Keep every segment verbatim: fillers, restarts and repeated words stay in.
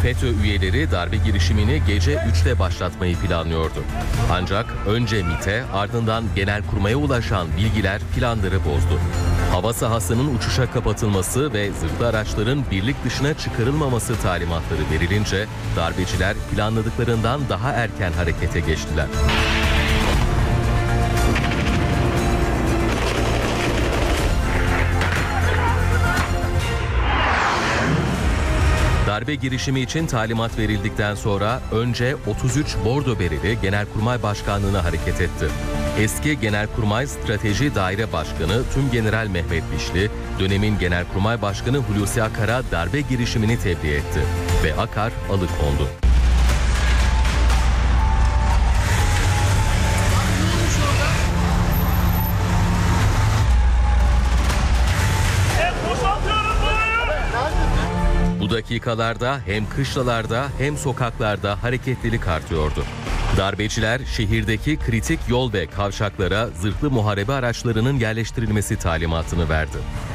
FETÖ üyeleri darbe girişimini gece üçte başlatmayı planlıyordu. Ancak önce MİT'e ardından Genelkurmay'a ulaşan bilgiler planları bozdu. Hava sahasının uçuşa kapatılması ve zırhlı araçların birlik dışına çıkarılmaması talimatları verilince darbeciler planladıklarından daha erken harekete geçtiler. Darbe girişimi için talimat verildikten sonra önce otuz üç Bordo Bereli Genelkurmay Başkanlığı'na hareket etti. Eski Genelkurmay Strateji Daire Başkanı Tümgeneral Mehmet Dişli, dönemin Genelkurmay Başkanı Hulusi Akar'a darbe girişimini tebliğ etti ve Akar alıkondu. Bu dakikalarda hem kışlalarda hem sokaklarda hareketlilik artıyordu. Darbeciler şehirdeki kritik yol ve kavşaklara zırhlı muharebe araçlarının yerleştirilmesi talimatını verdi.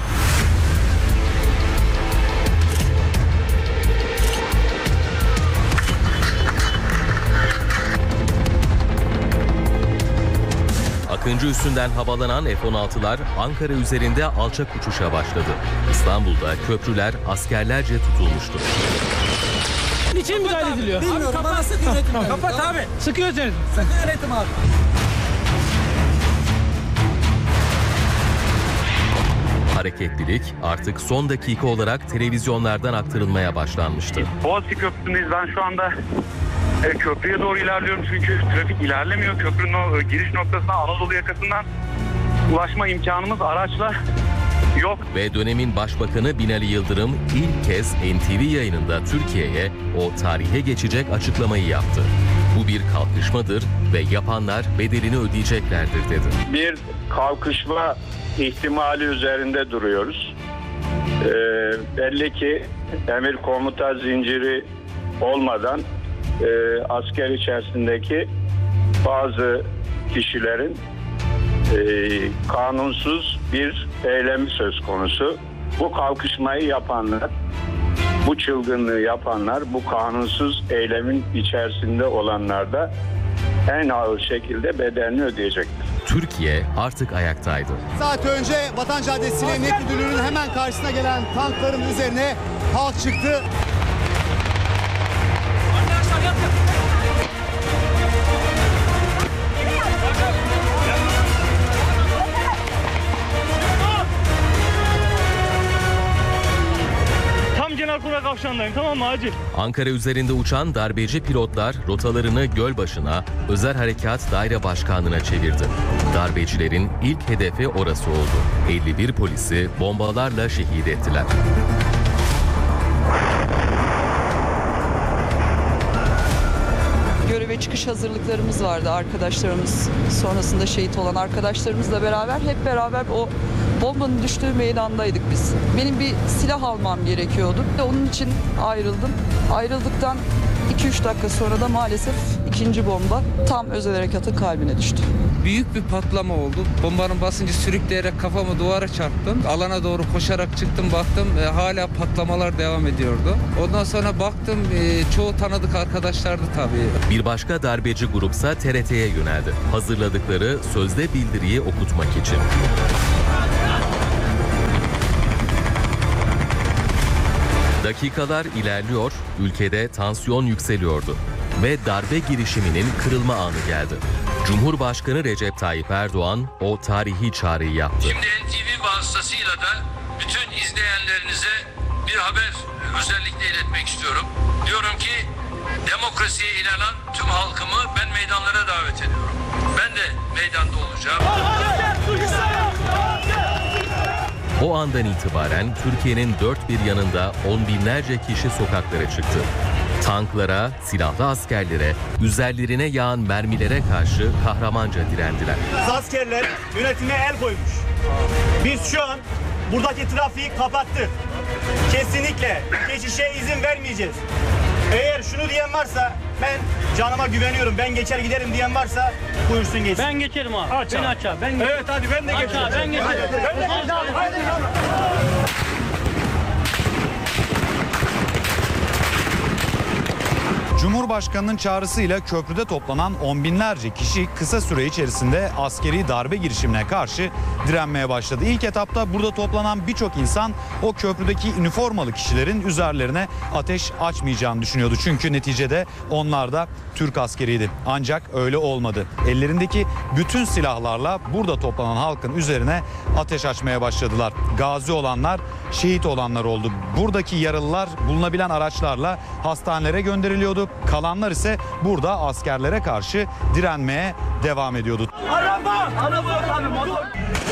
Akıncı üstünden havalanan F on altılar Ankara üzerinde alçak uçuşa başladı. İstanbul'da köprüler askerlerce tutulmuştu. Niçin müdahale ediliyor? Bilmiyorum. Abi, kapat. Sıkı yönetim. Kapat, kapat abi. Sıkı yönetim. Sıkı yönetim abi. Hareketlilik artık son dakika olarak televizyonlardan aktarılmaya başlanmıştı. Boğaziçi Köprüsü'ndeyiz. Ben şu anda e, köprüye doğru ilerliyorum çünkü trafik ilerlemiyor. Köprünün o e, giriş noktasına Anadolu yakasından ulaşma imkanımız araçla yok. Ve dönemin Başbakanı Binali Yıldırım ilk kez N T V yayınında Türkiye'ye o tarihe geçecek açıklamayı yaptı. Bu bir kalkışmadır ve yapanlar bedelini ödeyeceklerdir dedi. Bir kalkışma ihtimali üzerinde duruyoruz. Ee, belli ki emir komuta zinciri olmadan e, asker içerisindeki bazı kişilerin e, kanunsuz bir eylemi söz konusu. Bu kalkışmayı yapanlar, bu çılgınlığı yapanlar, bu kanunsuz eylemin içerisinde olanlar da en ağır şekilde bedelini ödeyecektir. Türkiye artık ayaktaydı. Saat önce Vatan Caddesi'nin Emniyet Müdürlüğü'nün hemen karşısına gelen tankların üzerine halk çıktı. Arkadaşlar yapın. Tam Genelkurmay kavşağındayım, tamam mı acil? Ankara üzerinde uçan darbeci pilotlar rotalarını Gölbaşı'na, Özel Harekat Daire Başkanlığı'na çevirdi. Darbecilerin ilk hedefi orası oldu. elli bir polisi bombalarla şehit ettiler. Göreve çıkış hazırlıklarımız vardı arkadaşlarımız, sonrasında şehit olan arkadaşlarımızla beraber hep beraber o bombanın düştüğü meydandaydık biz. Benim bir silah almam gerekiyordu. Onun için ayrıldım. Ayrıldıktan iki üç dakika sonra da maalesef ikinci bomba tam özel harekatın kalbine düştü. Büyük bir patlama oldu. Bombanın basıncı sürükleyerek kafamı duvara çarptım. Alana doğru koşarak çıktım, baktım e, hala patlamalar devam ediyordu. Ondan sonra baktım e, çoğu tanıdık arkadaşlardı tabii. Bir başka darbeci grupsa T R T'ye yöneldi. Hazırladıkları sözde bildiriyi okutmak için. Dakikalar ilerliyor, ülkede tansiyon yükseliyordu ve darbe girişiminin kırılma anı geldi. Cumhurbaşkanı Recep Tayyip Erdoğan o tarihi çağrıyı yaptı. Şimdi N T V vasıtasıyla da bütün izleyenlerinize bir haber özellikle iletmek istiyorum. Diyorum ki demokrasiye inanan tüm halkımı ben meydanlara davet ediyorum. Ben de meydanda olacağım. O andan itibaren Türkiye'nin dört bir yanında on binlerce kişi sokaklara çıktı. Tanklara, silahlı askerlere, üzerlerine yağan mermilere karşı kahramanca direndiler. Askerler yönetime el koymuş. Biz şu an buradaki trafiği kapattık. Kesinlikle geçişe izin vermeyeceğiz. Eğer şunu diyen varsa ben canıma güveniyorum, ben geçer giderim diyen varsa buyursun geçsin. Ben geçerim abi. Aç ben aç abi. Ben geçerim. Evet hadi ben de aç geçerim. Abi, ben geçerim. Ben de geçerim. Hadi, hadi. Cumhurbaşkanının çağrısıyla köprüde toplanan on binlerce kişi kısa süre içerisinde askeri darbe girişimine karşı direnmeye başladı. İlk etapta burada toplanan birçok insan o köprüdeki üniformalı kişilerin üzerlerine ateş açmayacağını düşünüyordu. Çünkü neticede onlar da Türk askeriydi. Ancak öyle olmadı. Ellerindeki bütün silahlarla burada toplanan halkın üzerine ateş açmaya başladılar. Gazi olanlar, şehit olanlar oldu. Buradaki yaralılar bulunabilen araçlarla hastanelere gönderiliyordu. Kalanlar ise burada askerlere karşı direnmeye devam ediyordu. Araba! Araba! Araba!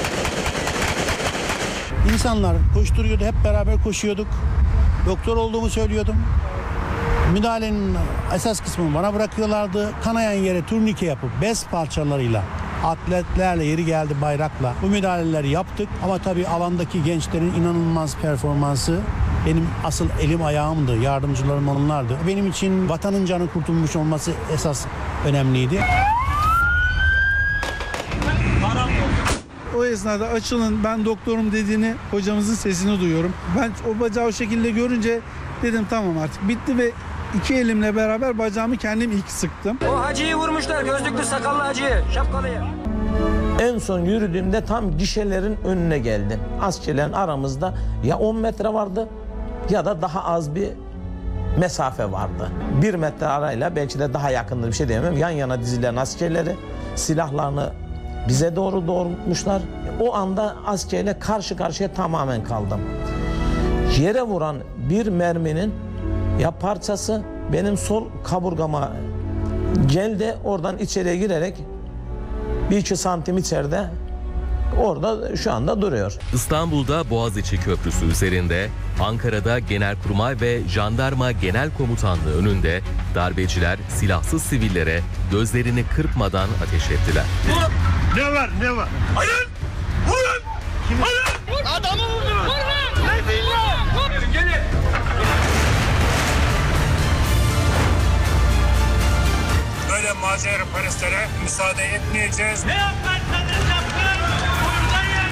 İnsanlar koşturuyordu, hep beraber koşuyorduk. Doktor olduğumu söylüyordum. Müdahalenin esas kısmını bana bırakıyorlardı. Kanayan yere turnike yapıp bez parçalarıyla, atletlerle, yeri geldi bayrakla bu müdahaleleri yaptık. Ama tabii alandaki gençlerin inanılmaz performansı benim asıl elim ayağımdı. Yardımcılarım onlardı. Benim için vatanın canı kurtulmuş olması esas önemliydi. O esnada açılın, ben doktorum dediğini, hocamızın sesini duyuyorum. Ben o bacağı o şekilde görünce dedim tamam artık bitti ve iki elimle beraber bacağımı kendim ilk sıktım. O hacıyı vurmuşlar, gözlüklü sakallı hacıyı, şapkalıyı. En son yürüdüğümde tam gişelerin önüne geldim. Askerlerin aramızda ya on metre vardı ya da daha az bir mesafe vardı. Bir metre arayla, belki de daha yakındı, bir şey diyemem. Yan yana dizilen askerleri silahlarını bize doğru doğrultmuşlar. O anda askerle karşı karşıya tamamen kaldım. Yere vuran bir merminin ya parçası benim sol kaburgama geldi. Oradan içeriye girerek bir iki santim içeride orada şu anda duruyor. İstanbul'da Boğaziçi Köprüsü üzerinde, Ankara'da Genelkurmay ve Jandarma Genel Komutanlığı önünde darbeciler silahsız sivillere gözlerini kırpmadan ateş ettiler. Ne var ne var? Hayır! Vurun! Hayır! Adamı vurdunuz! Vurun! Ne bileyim? Gelin gelin! Böyle macera paristlere müsaade etmeyeceğiz. Ne yaparsanız yapın! Buradayım!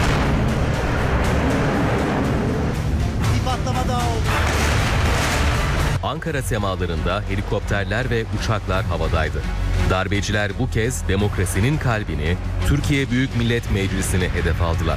Bir patlama daha oldu. Ankara semalarında helikopterler ve uçaklar havadaydı. Darbeciler bu kez demokrasinin kalbini, Türkiye Büyük Millet Meclisi'ni hedef aldılar.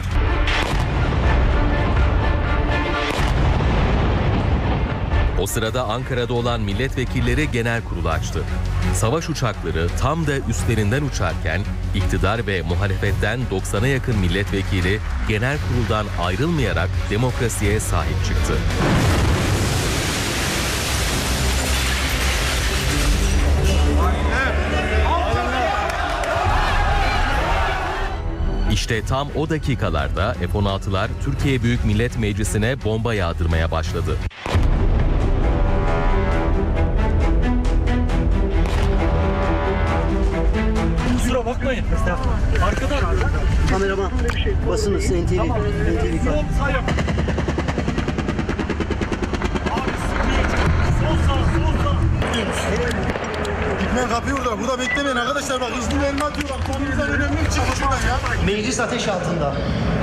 O sırada Ankara'da olan milletvekilleri genel kurulu açtı. Savaş uçakları tam da üstlerinden uçarken iktidar ve muhalefetten doksana yakın milletvekili genel kuruldan ayrılmayarak demokrasiye sahip çıktı. İşte tam o dakikalarda F on altılar Türkiye Büyük Millet Meclisi'ne bomba yağdırmaya başladı. Kusura bakmayın. Arkadan. Kameraman, basınız, N T V. N T V. Gitmeyen kapıyı burada. Burada beklemeyin arkadaşlar. Bak hızlı mermi atıyor. Bak konumuzdan önemli bir çıkış şuradan ya. Meclis ateş altında.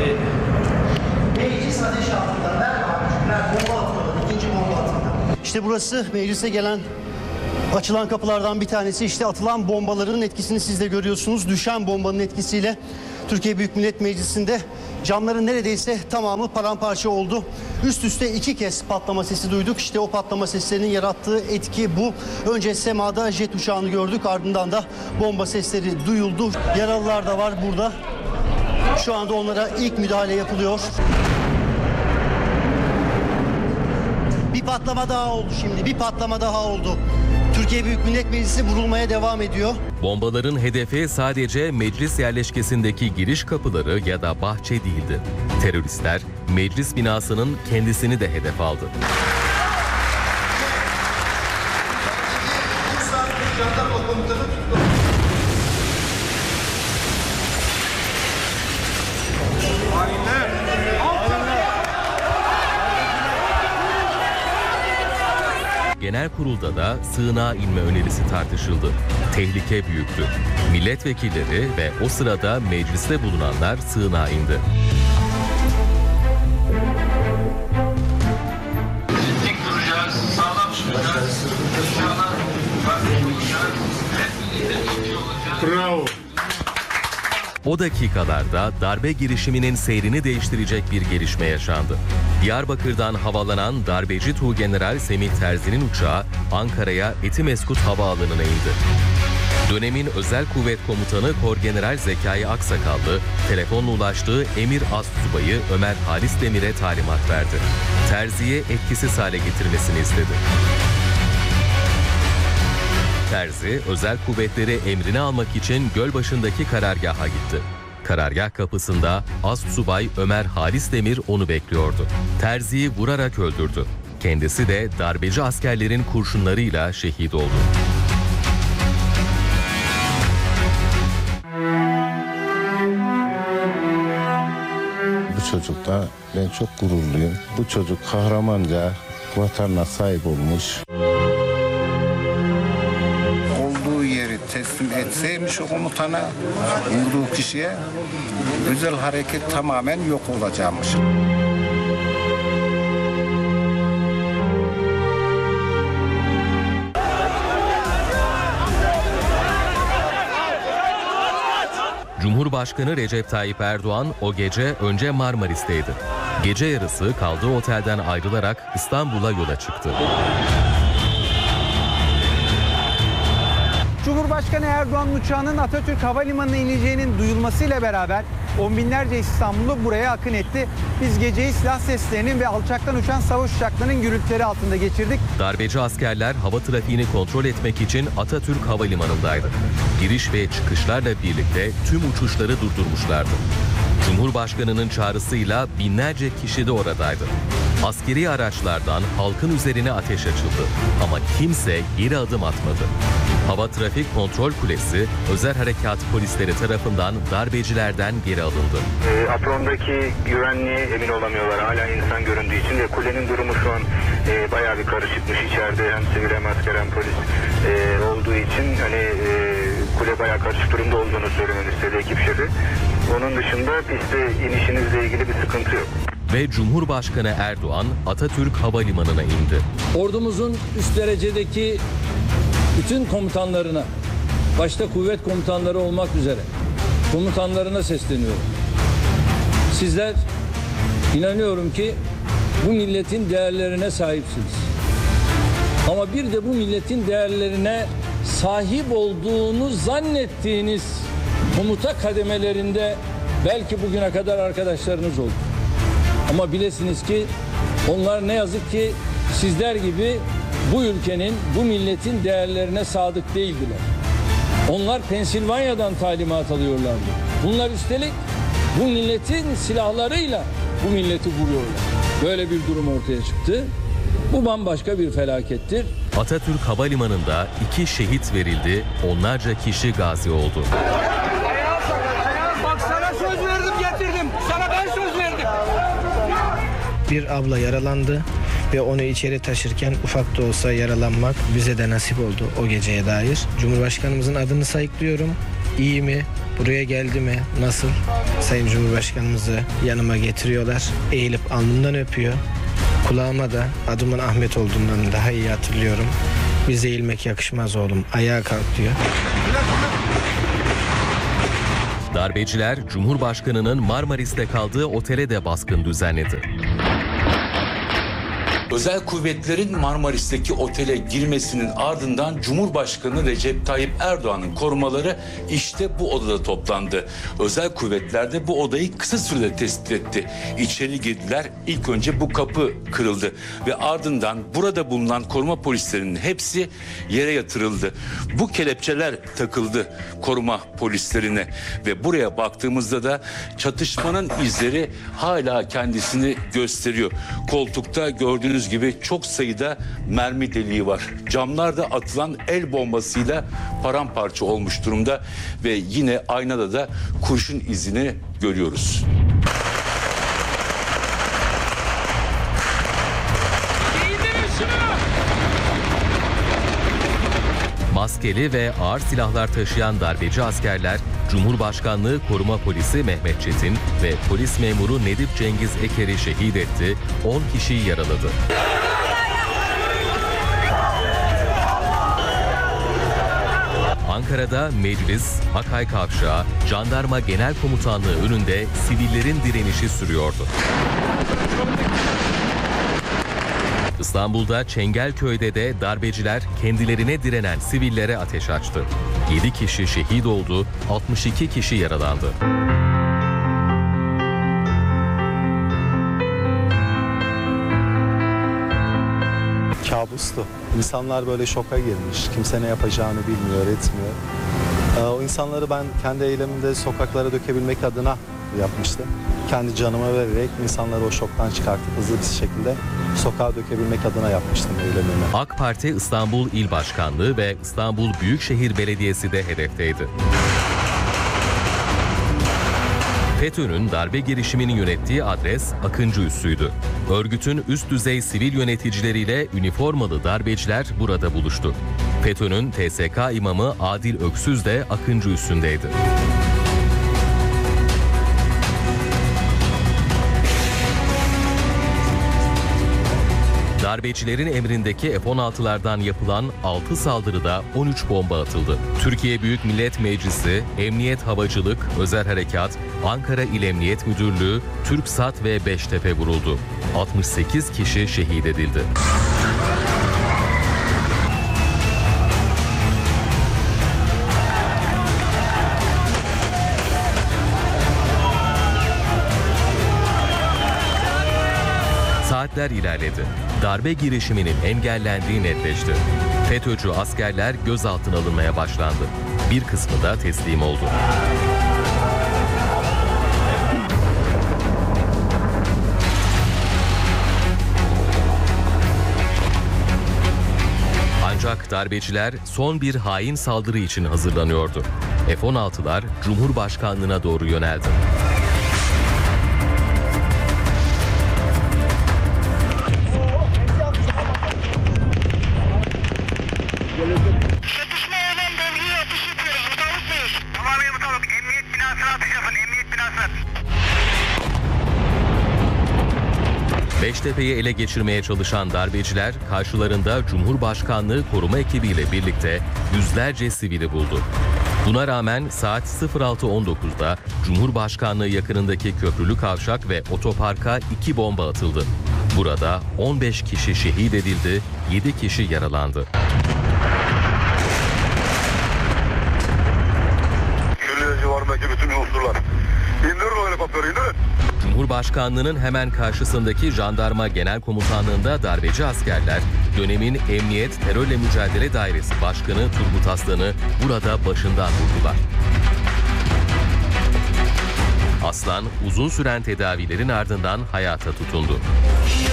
Meclis ateş altında. Ver abi. Ver. Bomba atıyorlar. İkinci bomba atıldı. İşte burası meclise gelen açılan kapılardan bir tanesi. İşte atılan bombaların etkisini siz de görüyorsunuz. Düşen bombanın etkisiyle Türkiye Büyük Millet Meclisi'nde camların neredeyse tamamı paramparça oldu. Üst üste iki kez patlama sesi duyduk. İşte o patlama seslerinin yarattığı etki bu. Önce semada jet uçağını gördük. Ardından da bomba sesleri duyuldu. Yaralılar da var burada. Şu anda onlara ilk müdahale yapılıyor. Bir patlama daha oldu şimdi. Bir patlama daha oldu. Türkiye Büyük Millet Meclisi vurulmaya devam ediyor. Bombaların hedefi sadece meclis yerleşkesindeki giriş kapıları ya da bahçe değildi. Teröristler meclis binasının kendisini de hedef aldı. Genel kurulda da sığınağa inme önerisi tartışıldı. Tehlike büyüktü. Milletvekilleri ve o sırada mecliste bulunanlar sığınağa indi. Dik duracağız, sağlam tutacağız. O dakikalarda darbe girişiminin seyrini değiştirecek bir gelişme yaşandı. Diyarbakır'dan havalanan darbeci Tuğgeneral Semih Terzi'nin uçağı Ankara'ya Etimeskut Havaalanı'na indi. Dönemin Özel Kuvvet Komutanı Korgeneral Zekai Aksakallı, telefonla ulaştığı Emir Astsubayı Ömer Halis Demir'e talimat verdi. Terzi'ye etkisiz hale getirmesini istedi. Terzi, özel kuvvetleri emrini almak için Gölbaşı'ndaki karargaha gitti. Karargah kapısında Astsubay Ömer Halis Demir onu bekliyordu. Terzi'yi vurarak öldürdü. Kendisi de darbeci askerlerin kurşunlarıyla şehit oldu. Bu çocukta ben çok gururluyum. Bu çocuk kahramanca vatanına sahip olmuş. Olduğu yeri teslim etseymiş o komutana, vurduğu kişiye özel hareket tamamen yok olacakmış. Cumhurbaşkanı Recep Tayyip Erdoğan o gece önce Marmaris'teydi. Gece yarısı kaldığı otelden ayrılarak İstanbul'a yola çıktı. Cumhurbaşkanı Erdoğan'ın uçağının Atatürk Havalimanı'na ineceğinin duyulmasıyla beraber on binlerce İstanbullu buraya akın etti. Biz geceyi silah seslerinin ve alçaktan uçan savaş uçaklarının gürültüleri altında geçirdik. Darbeci askerler hava trafiğini kontrol etmek için Atatürk Havalimanı'ndaydı. Giriş ve çıkışlarla birlikte tüm uçuşları durdurmuşlardı. Cumhurbaşkanının çağrısıyla binlerce kişi de oradaydı. Askeri araçlardan halkın üzerine ateş açıldı ama kimse geri adım atmadı. Hava Trafik Kontrol Kulesi özel harekat polisleri tarafından darbecilerden geri alındı. E, aprondaki güvenliğe emin olamıyorlar hala insan göründüğü için ve kulenin durumu şu an e, bayağı bir karışıkmış. İçeride hem sivil hem asker hem polis e, olduğu için hani e, kule bayağı karışık durumda olduğunu söylemeni istedi ekip şefi. Onun dışında piste inişinizle ilgili bir sıkıntı yok. Ve Cumhurbaşkanı Erdoğan Atatürk Havalimanı'na indi. Ordumuzun üst derecedeki bütün komutanlarına, başta kuvvet komutanları olmak üzere komutanlarına sesleniyorum. Sizler inanıyorum ki bu milletin değerlerine sahipsiniz. Ama bir de bu milletin değerlerine sahip olduğunu zannettiğiniz komuta kademelerinde belki bugüne kadar arkadaşlarınız oldu. Ama bilesiniz ki onlar ne yazık ki sizler gibi bu ülkenin, bu milletin değerlerine sadık değildiler. Onlar Pensilvanya'dan talimat alıyorlardı. Bunlar üstelik bu milletin silahlarıyla bu milleti vuruyorlar. Böyle bir durum ortaya çıktı. Bu bambaşka bir felakettir. Atatürk Havalimanı'nda iki şehit verildi, onlarca kişi gazi oldu. Bak sana söz verdim getirdim. Sana ben söz verdim. Bir abla yaralandı ve onu içeri taşırken ufak da olsa yaralanmak bize de nasip oldu o geceye dair. Cumhurbaşkanımızın adını sayıklıyorum. İyi mi? Buraya geldi mi? Nasıl? Sayın Cumhurbaşkanımızı yanıma getiriyorlar. Eğilip alnından öpüyor. Kulağıma da adımın Ahmet olduğundan daha iyi hatırlıyorum. Bize eğilmek yakışmaz oğlum. Ayağa kalk diyor. Darbeciler Cumhurbaşkanı'nın Marmaris'te kaldığı otele de baskın düzenledi. Özel kuvvetlerin Marmaris'teki otele girmesinin ardından Cumhurbaşkanı Recep Tayyip Erdoğan'ın korumaları işte bu odada toplandı. Özel kuvvetler de bu odayı kısa sürede tespit etti. İçeri girdiler. İlk önce bu kapı kırıldı ve ardından burada bulunan koruma polislerinin hepsi yere yatırıldı. Bu kelepçeler takıldı koruma polislerine ve buraya baktığımızda da çatışmanın izleri hala kendisini gösteriyor. Koltukta gördüğünüz gibi çok sayıda mermi deliği var. Camlarda atılan el bombasıyla paramparça olmuş durumda ve yine aynada da kurşun izini görüyoruz. Maskeli ve ağır silahlar taşıyan darbeci askerler, Cumhurbaşkanlığı Koruma Polisi Mehmet Çetin ve polis memuru Nedip Cengiz Eker'i şehit etti, on kişiyi yaraladı. Ankara Ankara'da meclis, Akay Kavşağı, Jandarma Genel Komutanlığı önünde sivillerin direnişi sürüyordu. İstanbul'da Çengelköy'de de darbeciler kendilerine direnen sivillere ateş açtı. yedi kişi şehit oldu, altmış iki kişi yaralandı. Kabustu. İnsanlar böyle şoka girmiş. Kimse ne yapacağını bilmiyor, etmiyor. Ee, o insanları ben kendi eylemimde sokaklara dökebilmek adına yapmıştım. Kendi canımı vererek insanları o şoktan çıkartıp hızlı bir şekilde sokağa dökebilmek adına yapmıştım eylemimi. AK Parti İstanbul İl Başkanlığı ve İstanbul Büyükşehir Belediyesi de hedefteydi. FETÖ'nün darbe girişimini yönettiği adres Akıncı Üssü'ydü. Örgütün üst düzey sivil yöneticileriyle üniformalı darbeciler burada buluştu. FETÖ'nün T S K imamı Adil Öksüz de Akıncı Üssü'ndeydi. Darbecilerin emrindeki F on altılardan yapılan altı saldırıda on üç bomba atıldı. Türkiye Büyük Millet Meclisi, Emniyet Havacılık, Özel Harekat, Ankara İl Emniyet Müdürlüğü, TürkSat ve Beştepe vuruldu. altmış sekiz kişi şehit edildi. Saatler ilerledi. Darbe girişiminin engellendiği netleşti. FETÖ'cü askerler gözaltına alınmaya başlandı. Bir kısmı da teslim oldu. Ancak darbeciler son bir hain saldırı için hazırlanıyordu. F on altılar Cumhurbaşkanlığına doğru yöneldi. Beştepe'yi ele geçirmeye çalışan darbeciler karşılarında Cumhurbaşkanlığı koruma ekibiyle birlikte yüzlerce sivili buldu. Buna rağmen saat sıfır altı on dokuzda Cumhurbaşkanlığı yakınındaki köprülü kavşak ve otoparka iki bomba atıldı. Burada on beş kişi şehit edildi, yedi kişi yaralandı. Külliyeci civarındaki bütün unsurlar. İndirin o helikopteri, indirin. Cumhurbaşkanlığının hemen karşısındaki Jandarma Genel Komutanlığı'nda darbeci askerler, dönemin Emniyet Terörle Mücadele Dairesi Başkanı Turgut Aslan'ı burada başından vurdular. Aslan uzun süren tedavilerin ardından hayata tutundu.